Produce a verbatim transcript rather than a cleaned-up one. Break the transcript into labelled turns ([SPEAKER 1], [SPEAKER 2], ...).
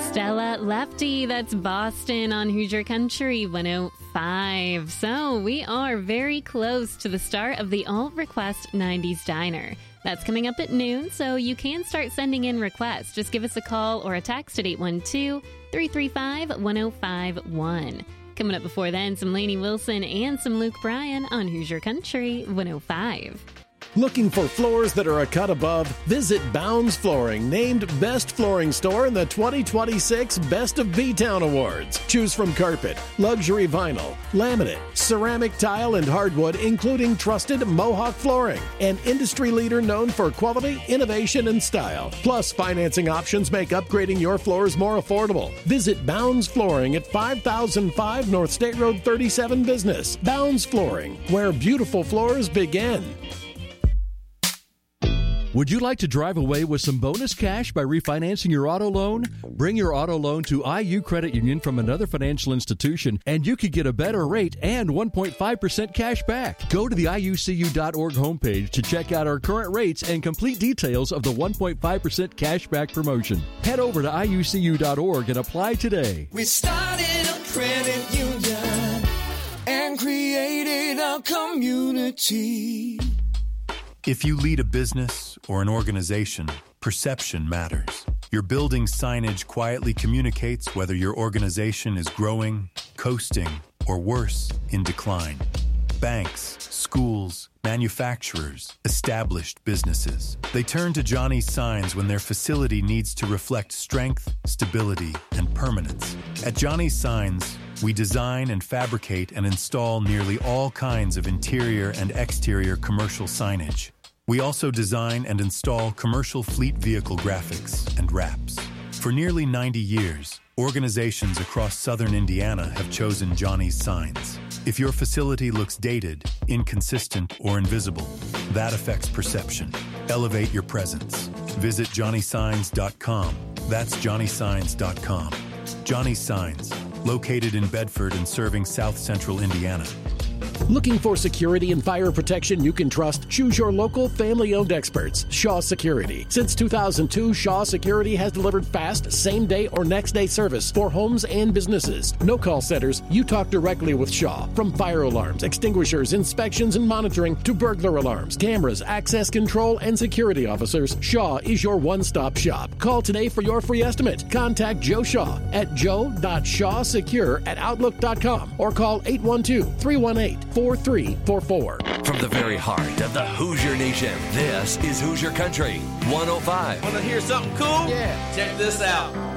[SPEAKER 1] Stella Lefty, that's Boston on Hoosier Country one oh five. So we are very close to the start of the Alt Request nineties Diner. That's coming up at noon, so you can start sending in requests. Just give us a call or a text at eight one two, three three five, one oh five one. Coming up before then, some Lainey Wilson and some Luke Bryan on Hoosier Country one oh five.
[SPEAKER 2] Looking for floors that are a cut above? Visit Bounds Flooring, named Best Flooring Store in the twenty twenty-six Best of B-Town Awards. Choose from carpet, luxury vinyl, laminate, ceramic tile, and hardwood, including trusted Mohawk Flooring, an industry leader known for quality, innovation, and style. Plus, financing options make upgrading your floors more affordable. Visit Bounds Flooring at five thousand five North State Road thirty-seven Business. Bounds Flooring, where beautiful floors begin.
[SPEAKER 3] Would you like to drive away with some bonus cash by refinancing your auto loan? Bring your auto loan to I U Credit Union from another financial institution, and you could get a better rate and one point five percent cash back. Go to the I U C U dot org homepage to check out our current rates and complete details of the one point five percent cash back promotion. Head over to I U C U dot org and apply today.
[SPEAKER 4] We started a credit union and created a community.
[SPEAKER 5] If you lead a business or an organization, perception matters. Your building signage quietly communicates whether your organization is growing, coasting, or worse, in decline. Banks, schools, manufacturers, established businesses. They turn to Johnny's Signs when their facility needs to reflect strength, stability, and permanence. At Johnny's Signs, we design and fabricate and install nearly all kinds of interior and exterior commercial signage. We also design and install commercial fleet vehicle graphics and wraps. For nearly ninety years, organizations across southern Indiana have chosen Johnny's Signs. If your facility looks dated, inconsistent, or invisible, that affects perception. Elevate your presence. Visit johnny signs dot com. That's johnny signs dot com. Johnny's Signs, located in Bedford and serving South Central Indiana.
[SPEAKER 2] Looking for security and fire protection you can trust? Choose your local family-owned experts, Shaw Security. Since two thousand two, Shaw Security has delivered fast, same-day or next-day service for homes and businesses. No call centers, you talk directly with Shaw. From fire alarms, extinguishers, inspections, and monitoring to burglar alarms, cameras, access control, and security officers, Shaw is your one-stop shop. Call today for your free estimate. Contact Joe Shaw at joe dot shaw secure at outlook dot com or call eight one two, three one eight, four three four four.
[SPEAKER 6] From the very heart of the Hoosier Nation, this is Hoosier Country one oh five.
[SPEAKER 7] Want to hear something cool? Yeah. Check this out.